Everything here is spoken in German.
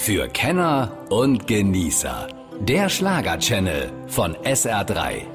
Für Kenner und Genießer. Der Schlager-Channel von SR3.